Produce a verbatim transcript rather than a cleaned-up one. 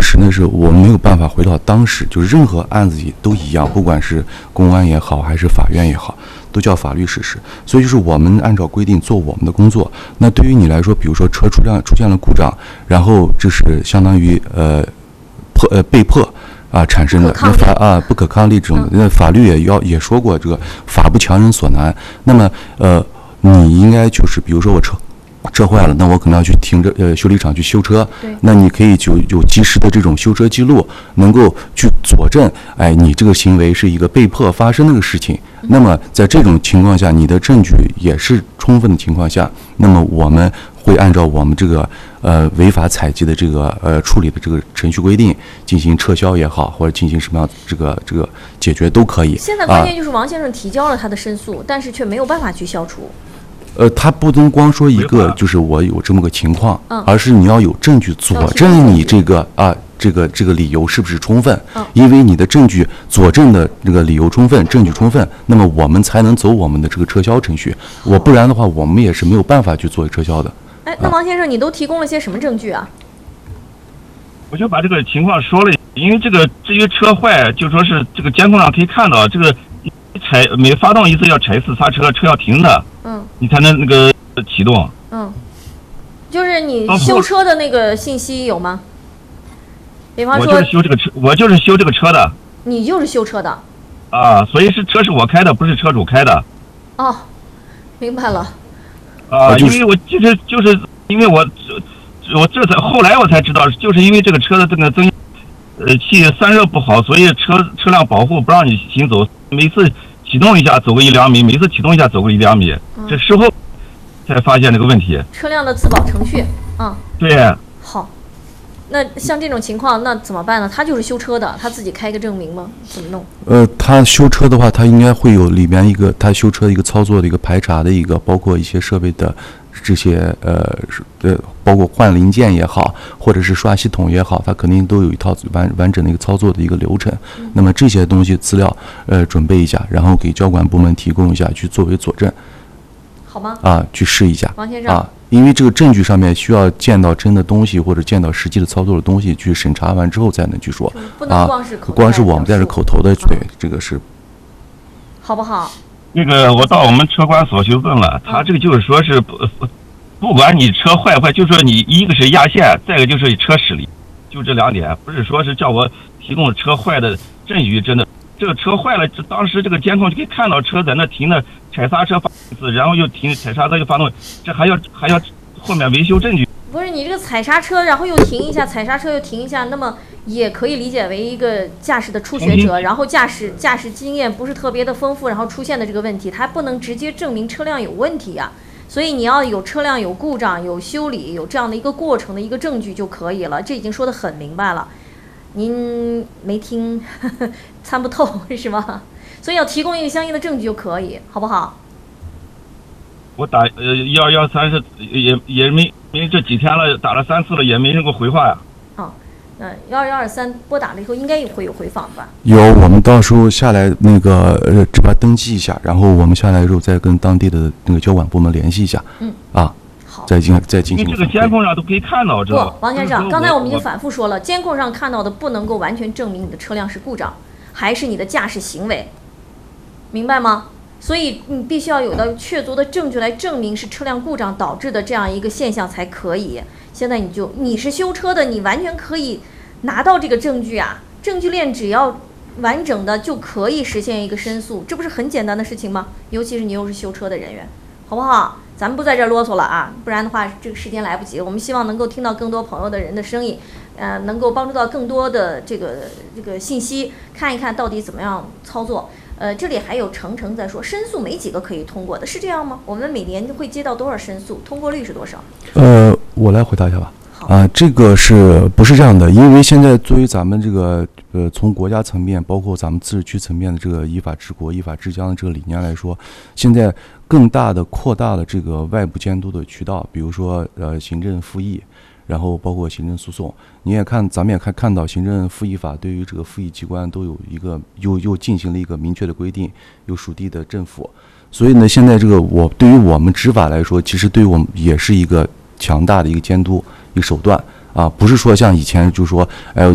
时呢，是我们没有办法回到当时，就是任何案子都一样，不管是公安也好，还是法院也好，都叫法律事实。所以就是我们按照规定做我们的工作。那对于你来说，比如说车出现出现了故障，然后这是相当于呃迫呃被迫啊产生的那法啊不可抗力这种的，那法律也要也说过，这个法不强人所难。那么呃，你应该就是比如说我车。车坏了，那我可能要去停着呃修理厂去修车。那你可以就有及时的这种修车记录，能够去佐证，哎，你这个行为是一个被迫发生的个事情。嗯、那么在这种情况下，你的证据也是充分的情况下，那么我们会按照我们这个呃违法采集的这个呃处理的这个程序规定进行撤销也好，或者进行什么样这个这个解决都可以。 现在关键就是王先生提交了他的申诉，啊、但是却没有办法去消除。 呃，他不能光说一个，就是我有这么个情况， 嗯、 而是你要有证据佐证你这个啊，这个这个理由是不是充分？嗯、因为你的证据佐证的这个理由充分，证据充分，那么我们才能走我们的这个撤销程序。我不然的话，我们也是没有办法去做撤销的。 哎，那王先生，你都提供了些什么证据啊？ 我就把这个情况说了，因为这个至于车坏，就说是这个监控上可以看到这个。踩每发动一次要踩一次刹车，车要停的，嗯，你才能那个启动。 嗯，就是你修车的那个信息有吗？比方说， 我就是修这个车，我就是修这个车的。 你就是修车的。 啊，所以是车是我开的，不是车主开的。 哦，明白了。 啊，因为我就是就是因为我我这才后来我才知道，就是因为这个车的这个增呃气散热不好，所以车车辆保护不让你行走，每次。启动一下走个一两米，每次启动一下走个一两米，嗯、这事后才发现这个问题。 车辆的自保程序，嗯， 对。 好，那像这种情况，那怎么办呢？他就是修车的，他自己开个证明吗？怎么弄？ 呃，他修车的话，他应该会有里面一个他修车的一个操作的一个排查的一个，包括一些设备的这些呃呃，包括换零件也好，或者是刷系统也好，它肯定都有一套完完整的一个操作的一个流程。嗯、那么这些东西资料呃准备一下，然后给交管部门提供一下，去作为佐证。 好吗？ 啊，去试一下。 王先生啊，因为这个证据上面需要见到真的东西，或者见到实际的操作的东西，去审查完之后才能去说。 不能光是口头、 啊、光是我们在这口头的，对，嗯、这个是。 好不好？ 那个我到我们车管所去问了，他这个就是说是不不管你车坏不坏，就说你一个是压线，再一个就是车驶离，就这两点，不是说是叫我提供车坏的证据，真的。这个车坏了，当时这个监控就可以看到车在那停的，踩刹车发一次，然后又停，踩刹车又发动，这还要还要后面维修证据。 不是你这个踩刹车，然后又停一下，踩刹车又停一下，那么也可以理解为一个驾驶的初学者，然后驾驶驾驶经验不是特别的丰富，然后出现的这个问题，它不能直接证明车辆有问题呀、啊。所以你要有车辆有故障、有修理、有这样的一个过程的一个证据就可以了，这已经说得很明白了。您没听，呵呵参不透是吗？所以要提供一个相应的证据就可以，好不好？ 我打呃幺幺三是也也没没这几天了，打了三次了，也没人给我回话呀。 哦，那幺二幺二三拨打了以后，应该也会有回访吧？ 有，我们到时候下来那个呃这边登记一下，然后我们下来之后再跟当地的那个交管部门联系一下。嗯。啊。再进再进行。 这个监控上都可以看到， 不，王先生，刚才我们已经反复说了，监控上看到的不能够完全证明你的车辆是故障，还是你的驾驶行为，明白吗？所以你必须要有到确凿的证据来证明是车辆故障导致的这样一个现象才可以。现在你就你是修车的，你完全可以拿到这个证据啊，证据链只要完整的就可以实现一个申诉，这不是很简单的事情吗？尤其是你又是修车的人员，好不好？咱们不在这儿啰嗦了啊，不然的话这个时间来不及。我们希望能够听到更多朋友的人的声音，呃，能够帮助到更多的这个这个信息，看一看到底怎么样操作。呃，这里还有程程在说，申诉没几个可以通过的，是这样吗？我们每年会接到多少申诉？通过率是多少？ 呃，我来回答一下吧。啊、呃，这个是不是这样的？因为现在作为咱们这个呃，从国家层面，包括咱们自治区层面的这个依法治国、依法治疆的这个理念来说，现在更大的扩大了这个外部监督的渠道，比如说呃，行政复议，然后包括行政诉讼。你也看，咱们也看看到行政复议法对于这个复议机关都有一个又又进行了一个明确的规定，有属地的政府。所以呢，现在这个我对于我们执法来说，其实对于我们也是一个强大的一个监督一个手段啊，不是说像以前就说，哎，